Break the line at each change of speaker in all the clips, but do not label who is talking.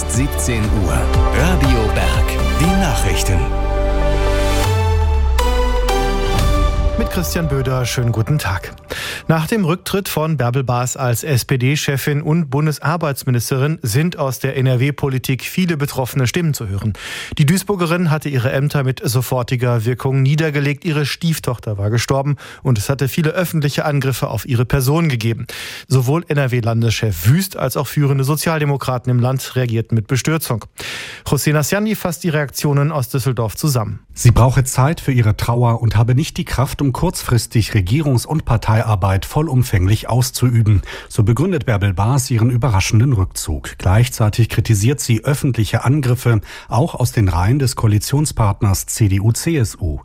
17 Uhr. Radio Berg. Die Nachrichten.
Mit Christian Böder, schönen guten Tag. Nach dem Rücktritt von Bärbel Baas als SPD-Chefin und Bundesarbeitsministerin sind aus der NRW-Politik viele betroffene Stimmen zu hören. Die Duisburgerin hatte ihre Ämter mit sofortiger Wirkung niedergelegt. Ihre Stieftochter war gestorben und es hatte viele öffentliche Angriffe auf ihre Person gegeben. Sowohl NRW-Landeschef Wüst als auch führende Sozialdemokraten im Land reagierten mit Bestürzung. José Nasciani fasst die Reaktionen aus Düsseldorf zusammen.
Sie brauche Zeit für ihre Trauer und habe nicht die Kraft, um kurzfristig Regierungs- und Parteiarbeit vollumfänglich auszuüben. So begründet Bärbel Baas ihren überraschenden Rückzug. Gleichzeitig kritisiert sie öffentliche Angriffe, auch aus den Reihen des Koalitionspartners CDU-CSU.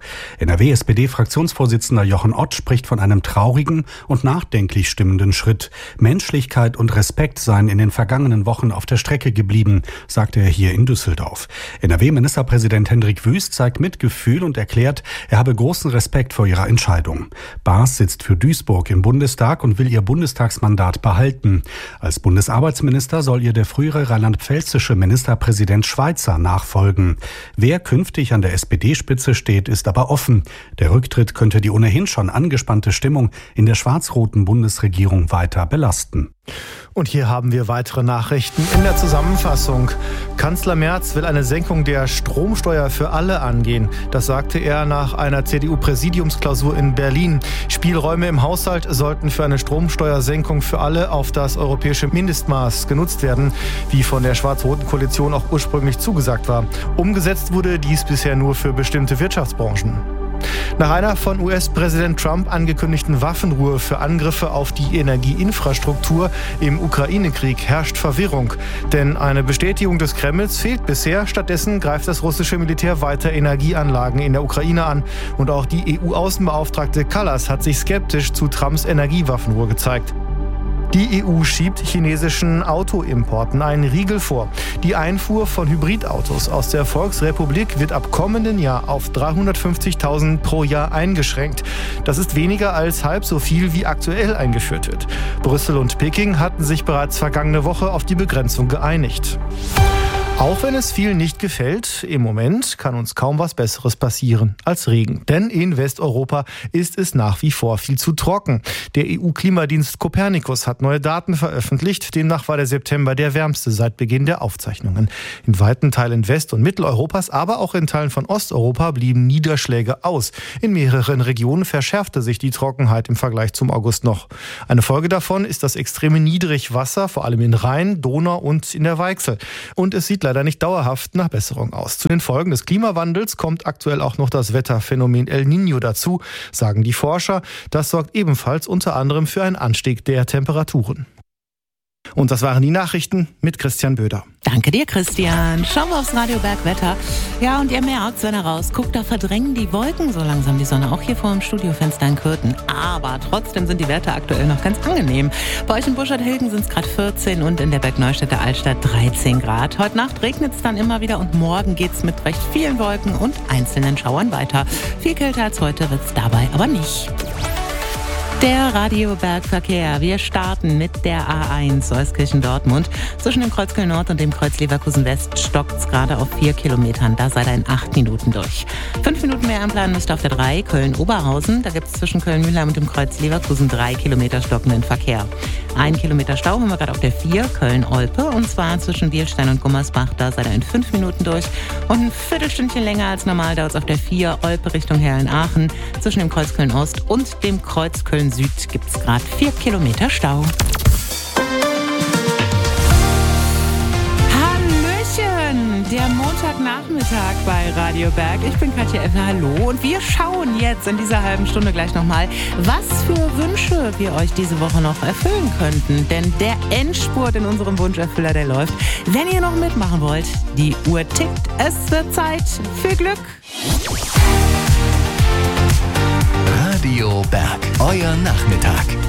NRW-SPD-Fraktionsvorsitzender Jochen Ott spricht von einem traurigen und nachdenklich stimmenden Schritt. Menschlichkeit und Respekt seien in den vergangenen Wochen auf der Strecke geblieben, sagte er hier in Düsseldorf. NRW-Ministerpräsident Hendrik Wüst zeigt Mitgefühl und erklärt, er habe großen Respekt vor ihrer Entscheidung. Baas sitzt für Duisburg im Bundestag und will ihr Bundestagsmandat behalten. Als Bundesarbeitsminister soll ihr der frühere rheinland-pfälzische Ministerpräsident Schweizer nachfolgen. Wer künftig an der SPD-Spitze steht, ist aber offen. Der Rücktritt könnte die ohnehin schon angespannte Stimmung in der schwarz-roten Bundesregierung weiter belasten.
Und hier haben wir weitere Nachrichten in der Zusammenfassung. Kanzler Merz will eine Senkung der Stromsteuer für alle angehen. Das sagte er nach einer CDU-Präsidiumsklausur in Berlin. Spielräume im Haushalt sollten für eine Stromsteuersenkung für alle auf das europäische Mindestmaß genutzt werden, wie von der schwarz-roten Koalition auch ursprünglich zugesagt war. Umgesetzt wurde dies bisher nur für bestimmte Wirtschaftsbranchen. Nach einer von US-Präsident Trump angekündigten Waffenruhe für Angriffe auf die Energieinfrastruktur im Ukraine-Krieg herrscht Verwirrung. Denn eine Bestätigung des Kremls fehlt bisher. Stattdessen greift das russische Militär weiter Energieanlagen in der Ukraine an. Und auch die EU-Außenbeauftragte Kallas hat sich skeptisch zu Trumps Energiewaffenruhe gezeigt. Die EU schiebt chinesischen Autoimporten einen Riegel vor. Die Einfuhr von Hybridautos aus der Volksrepublik wird ab kommenden Jahr auf 350.000 pro Jahr eingeschränkt. Das ist weniger als halb so viel, wie aktuell eingeführt wird. Brüssel und Peking hatten sich bereits vergangene Woche auf die Begrenzung geeinigt. Auch wenn es vielen nicht gefällt, im Moment kann uns kaum was Besseres passieren als Regen. Denn in Westeuropa ist es nach wie vor viel zu trocken. Der EU-Klimadienst Copernicus hat neue Daten veröffentlicht. Demnach war der September der wärmste seit Beginn der Aufzeichnungen. In weiten Teilen West- und Mitteleuropas, aber auch in Teilen von Osteuropa blieben Niederschläge aus. In mehreren Regionen verschärfte sich die Trockenheit im Vergleich zum August noch. Eine Folge davon ist das extreme Niedrigwasser, vor allem in Rhein, Donau und in der Weichsel. Und es sieht leider nicht dauerhaft nach Besserung aus. Zu den Folgen des Klimawandels kommt aktuell auch noch das Wetterphänomen El Niño dazu, sagen die Forscher. Das sorgt ebenfalls unter anderem für einen Anstieg der Temperaturen. Und das waren die Nachrichten mit Christian Böder.
Danke dir, Christian. Schauen wir aufs Radio Berg Wetter. Ja, und ihr merkt, wenn ihr rausguckt, da verdrängen die Wolken so langsam die Sonne. Auch hier vor dem Studiofenster in Kürten. Aber trotzdem sind die Werte aktuell noch ganz angenehm. Bei euch in Buschert-Hilgen sind es gerade 14 und in der Bergneustädter Altstadt 13 Grad. Heute Nacht regnet es dann immer wieder und morgen geht es mit recht vielen Wolken und einzelnen Schauern weiter. Viel kälter als heute wird es dabei aber nicht. Der Radiobergverkehr. Wir starten mit der A1 Euskirchen-Dortmund. Zwischen dem Kreuzköln Nord und dem Kreuz Leverkusen West stockt es gerade auf 4 Kilometern. Da seid ihr in 8 Minuten durch. 5 Minuten mehr Anplanen müsst ihr auf der 3 Köln-Oberhausen. Da gibt es zwischen Köln-Mühlheim und dem Kreuz Leverkusen 3 Kilometer stockenden Verkehr. 1 Kilometer Stau haben wir gerade auf der 4 Köln-Olpe. Und zwar zwischen Bielstein und Gummersbach. Da seid ihr in 5 Minuten durch. Und ein Viertelstündchen länger als normal dauert es auf der 4 Olpe Richtung Herrenaachen. Zwischen dem Kreuz Köln-Ost und dem Kreuz Köln Süd gibt es gerade 4 Kilometer Stau. Hallöchen, der Montagnachmittag bei Radio Berg. Ich bin Katja Effe, hallo. Und wir schauen jetzt in dieser halben Stunde gleich nochmal, was für Wünsche wir euch diese Woche noch erfüllen könnten. Denn der Endspurt in unserem Wunscherfüller, der läuft. Wenn ihr noch mitmachen wollt, die Uhr tickt, es wird Zeit für Glück.
Radio Berg, euer Nachmittag.